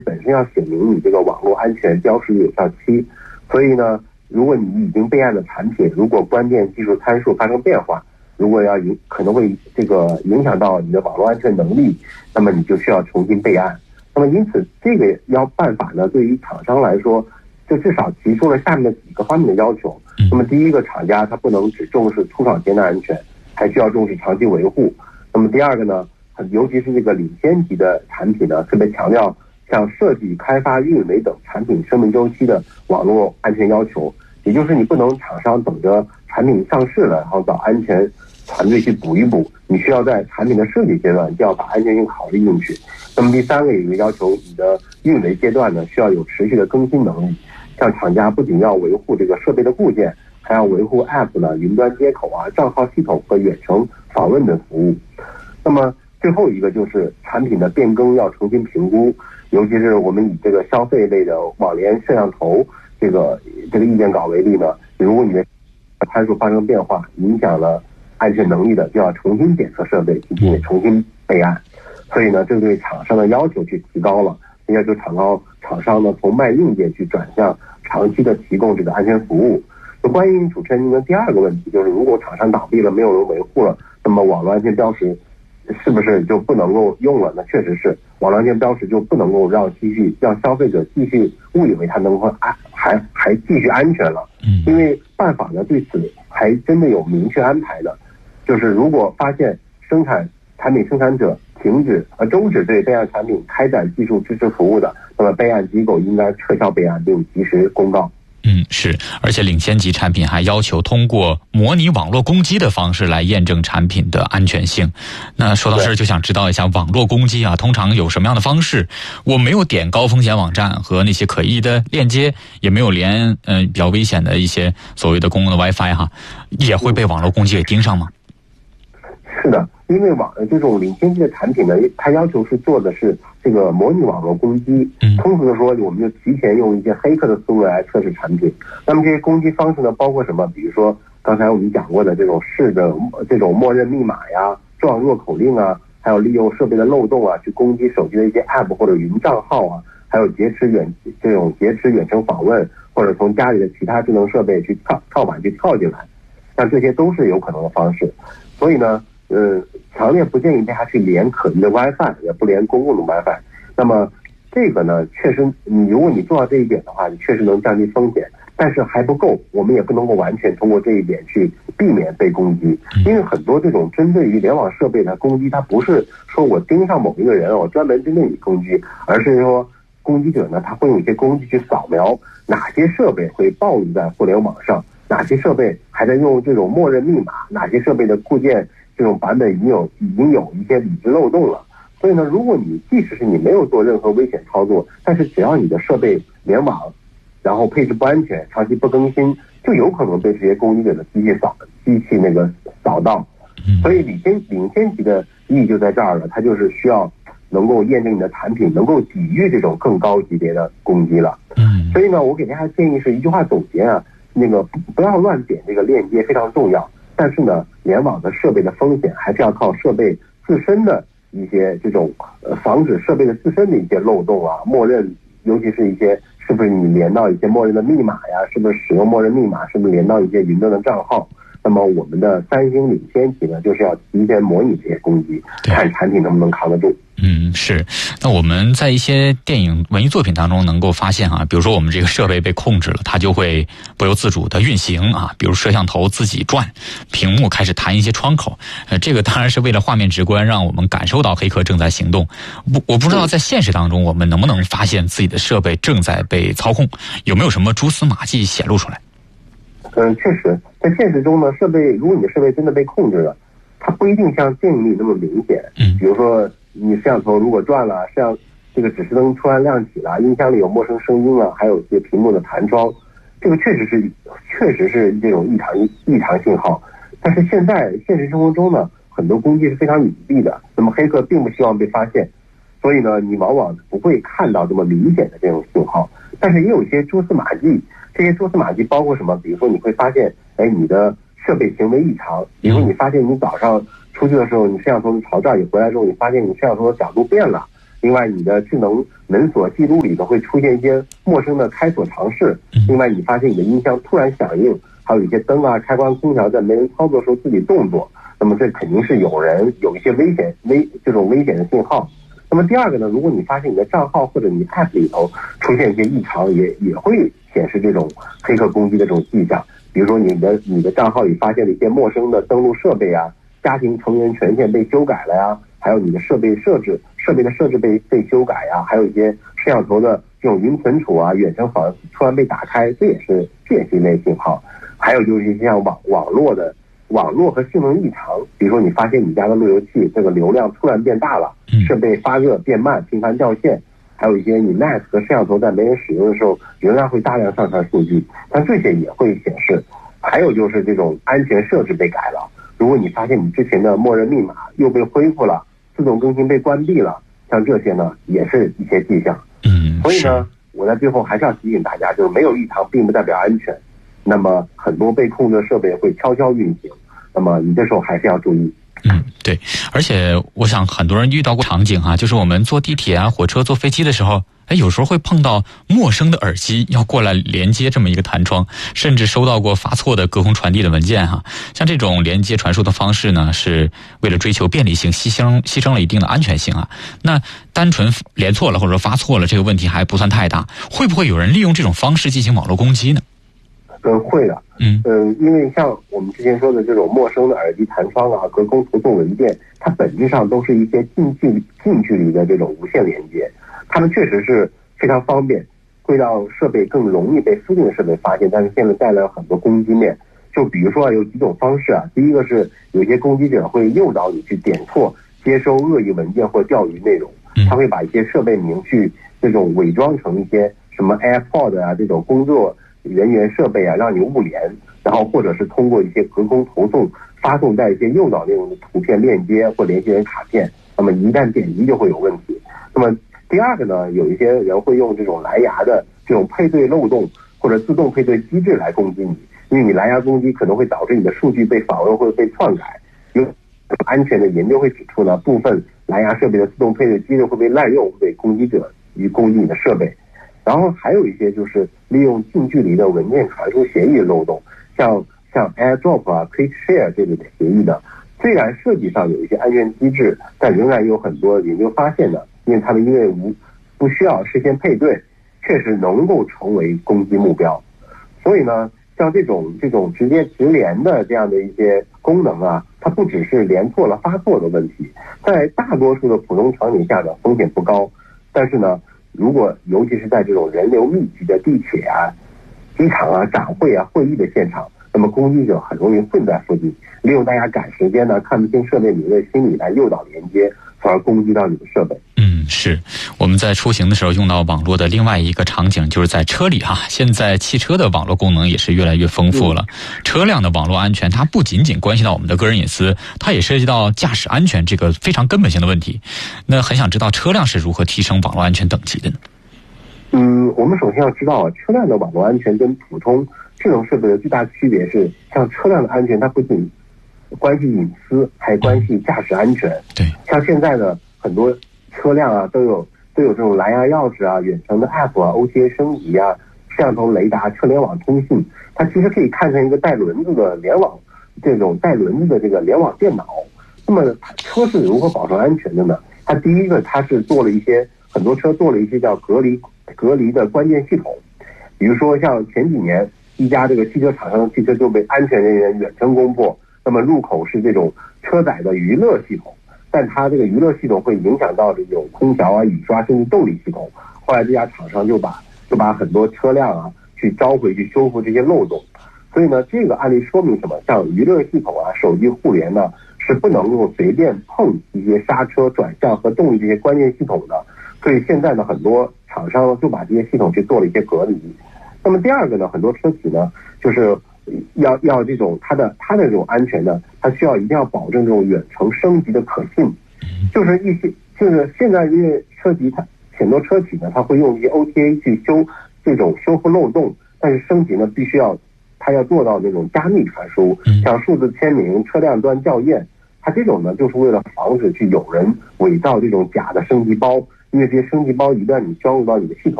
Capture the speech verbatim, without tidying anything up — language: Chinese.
本身要写明你这个网络安全标识有效期，所以呢，如果你已经备案的产品，如果关键技术参数发生变化，如果要影可能会这个影响到你的网络安全能力，那么你就需要重新备案。那么因此这个要办法呢，对于厂商来说，就至少提出了下面的几个方面的要求。那么第一个，厂家它不能只重视出厂前的安全，还需要重视长期维护。那么第二个呢，尤其是这个领先级的产品呢，特别强调像设计、开发、运维等产品生命周期的网络安全要求，也就是你不能厂商等着产品上市了，然后找安全团队去补一补，你需要在产品的设计阶段就要把安全性考虑进去。那么第三个有一个要求，你的运维阶段呢需要有持续的更新能力，像厂家不仅要维护这个设备的固件，还要维护 App 呢、云端接口啊、账号系统和远程访问等服务。那么最后一个就是产品的变更要重新评估，尤其是我们以这个消费类的网联摄像头这个这个意见稿为例呢，如果你的参数发生变化，影响了安全能力的，就要重新检测设备，并且重新备案。所以呢，这对厂商的要求去提高了，要求厂高厂商呢从卖硬件去转向长期的提供这个安全服务。就关于主持人您的第二个问题，就是如果厂商倒闭了，没有人维护了，那么网络安全标识是不是就不能够用了？那确实是，网络安全标识就不能够让继续让消费者继续误以为它能够安还还继续安全了。因为办法呢对此还真的有明确安排的，就是如果发现生产产品生产者停止呃终止对备案产品开展技术支持服务的，那么备案机构应该撤销备案并及时公告。 嗯，是，而且领先级产品还要求通过模拟网络攻击的方式来验证产品的安全性。那说到这儿就想知道一下，网络攻击啊，通常有什么样的方式？我没有点高风险网站和那些可疑的链接，也没有连嗯、呃、比较危险的一些所谓的公共的 WiFi 哈，也会被网络攻击给盯上吗？ 是的，因为网这种领先级的产品呢，它要求是做的是这个模拟网络攻击。通俗的说，我们就提前用一些黑客的思路来测试产品。那么这些攻击方式呢，包括什么？比如说刚才我们讲过的这种试的这种默认密码呀、撞入口令啊，还有利用设备的漏洞啊，去攻击手机的一些 App 或者云账号啊，还有劫持远这种劫持远程访问，或者从家里的其他智能设备去跳跳板去跳进来，像这些都是有可能的方式。所以呢，呃，强烈不建议大家去连可疑的 WiFi， 也不连公共的 WiFi。那么这个呢，确实，你如果你做到这一点的话，你确实能降低风险，但是还不够，我们也不能够完全通过这一点去避免被攻击，因为很多这种针对于联网设备的攻击，它不是说我盯上某一个人，我专门针对你攻击，而是说攻击者呢，他会用一些工具去扫描哪些设备会暴露在互联网上，哪些设备还在用这种默认密码，哪些设备的固件这种版本已经有已经有一些理智漏洞了。所以呢，如果你即使是你没有做任何危险操作，但是只要你的设备联网，然后配置不安全，长期不更新，就有可能被这些攻击者的机器扫机器那个扫到。所以领先领先级的意义就在这儿了，它就是需要能够验证你的产品能够抵御这种更高级别的攻击了。所以呢，我给大家建议是一句话总结啊，那个不要乱点这个链接非常重要，但是呢，联网的设备的风险还是要靠设备自身的一些这种呃防止设备的自身的一些漏洞啊，默认，尤其是一些是不是你连到一些默认的密码呀，是不是使用默认密码，是不是连到一些云端的账号。那么我们的三星领先级呢，就是要提前模拟这些攻击，看产品能不能扛得住。 嗯，是。那我们在一些电影文艺作品当中能够发现啊，比如说我们这个设备被控制了，它就会不由自主的运行啊，比如摄像头自己转，屏幕开始弹一些窗口，呃，这个当然是为了画面直观，让我们感受到黑客正在行动。不，我不知道在现实当中我们能不能发现自己的设备正在被操控，有没有什么蛛丝马迹显露出来？ 嗯，确实，在现实中呢，设备如果你的设备真的被控制了，它不一定像电影里那么明显。嗯，比如说你摄像头如果转了，摄像这个指示灯突然亮起了，音箱里有陌生声音了，还有一些屏幕的弹窗，这个确实是确实是这种异常异常信号。但是现在现实生活中呢，很多攻击是非常隐蔽的，那么黑客并不希望被发现，所以呢，你往往不会看到这么明显的这种信号。但是也有一些蛛丝马迹，这些蛛丝马迹包括什么？比如说你会发现，哎，你的设备行为异常，比如说你发现你早上出去的时候，你摄像头朝这儿，你回来之后，你发现你摄像头的角度变了， 另外你的智能门锁记录里头会出现一些陌生的开锁尝试，另外你发现你的音箱突然响应，还有一些灯啊、开关、空调在没人操作的时候自己动作，那么这肯定是有人有一些危险危这种危险的信号。那么第二个呢，如果你发现你的账号或者你 App 里头出现一些异常，也也会显示这种黑客攻击的这种迹象。比如说你的你的账号里发现了一些陌生的登录设备啊，家庭成员权限被修改了呀，还有你的设备设置设备的设置被被修改呀，还有一些摄像头的这种云存储啊、远程访突然被打开，这也是这也是一类信号。还有就是像网网络的网络和性能异常，比如说你发现你家的路由器这个流量突然变大了，设备发热变慢、频繁掉线，还有一些你 N A S 和摄像头在没人使用的时候仍然会大量上传数据，但这些也会显示。还有就是这种安全设置被改了，如果你发现你之前的默认密码又被恢复了，自动更新被关闭了，像这些呢也是一些迹象。 嗯， 所以呢，我在最后还是要提醒大家，就是没有异常并不代表安全。那么很多被控制的设备会悄悄运行，那么你这时候还是要注意。 嗯，对，而且我想很多人遇到过场景哈、啊，就是我们坐地铁啊、火车、坐飞机的时候，哎，有时候会碰到陌生的耳机要过来连接这么一个弹窗，甚至收到过发错的隔空传递的文件哈、啊。像这种连接传输的方式呢，是为了追求便利性，牺牲牺牲了一定的安全性啊。那单纯连错了或者说发错了，这个问题还不算太大，会不会有人利用这种方式进行网络攻击呢？ 嗯，会的。嗯嗯，因为像我们之前说的这种陌生的耳机弹窗啊、隔空投送文件，它本质上都是一些近距离近距离的这种无线连接，它们确实是非常方便，会让设备更容易被附近的设备发现，但是现在带来了很多攻击面。就比如说啊，有几种方式啊，第一个是有些攻击者会诱导你去点错接收恶意文件或钓鱼内容，他会把一些设备名去这种伪装成一些什么 AirPod 啊这种工作人员设备啊，让你误连，然后或者是通过一些隔空投送发送带一些诱导内容的图片链接或联系人卡片，那么一旦点击就会有问题。那么第二个呢，有一些人会用这种蓝牙的这种配对漏洞或者自动配对机制来攻击你，因为你蓝牙攻击可能会导致你的数据被访问或者被篡改。有安全的研究会指出呢，部分蓝牙设备的自动配对机制会被滥用，会被攻击者去攻击你的设备。然后还有一些就是利用近距离的文件传输协议的漏洞，像像 AirDrop 啊、Quick Share 这类的协议的，虽然设计上有一些安全机制，但仍然有很多研究发现呢，因为他们因为无不需要事先配对，确实能够成为攻击目标。所以呢，像这种这种直接直连的这样的一些功能啊，它不只是连错了发错的问题，在大多数的普通场景下呢，风险不高，但是呢，如果尤其是在这种人流密集的地铁啊、机场啊、展会啊、会议的现场，那么攻击者很容易混在附近，利用大家赶时间呢、看不清设备名的心理来诱导连接，从而攻击到你的设备。 嗯，是我们在出行的时候用到网络的另外一个场景，就是在车里哈。现在汽车的网络功能也是越来越丰富了。车辆的网络安全，它不仅仅关系到我们的个人隐私，它也涉及到驾驶安全这个非常根本性的问题。那很想知道车辆是如何提升网络安全等级的呢？ 嗯，我们首先要知道，车辆的网络安全跟普通智能设备的最大区别是，像车辆的安全，它不仅关系隐私，还关系驾驶安全。 对， 像现在的很多车辆啊，都有都有这种蓝牙钥匙啊、远程的 App 啊、O T A 升级啊、摄像头、雷达、车联网通信，它其实可以看成一个带轮子的联网，这种带轮子的这个联网电脑。那么车是如何保证安全的呢？它第一个，它是做了一些很多车做了一些叫隔离隔离的关键系统，比如说像前几年一家这个汽车厂商的汽车就被安全人员远程攻破，那么入口是这种车载的娱乐系统，但它这个娱乐系统会影响到这种空调啊、雨刷甚至动力系统。后来这家厂商就把就把很多车辆啊去召回去修复这些漏洞。所以呢，这个案例说明什么？像娱乐系统啊、手机互联呢，是不能够随便碰一些刹车、转向和动力这些关键系统的。所以现在呢，很多厂商就把这些系统去做了一些隔离。那么第二个呢，很多车企呢，就是要要这种它的它的这种安全呢，它需要一定要保证这种远程升级的可信。就是一些就是现在因为车企它很多车企呢，它会用一些 O T A 去修这种修复漏洞，但是升级呢必须要它要做到那种加密传输，像数字签名、车辆端校验，它这种呢就是为了防止去有人伪造这种假的升级包， 因为这些升级包一旦你交入到你的系统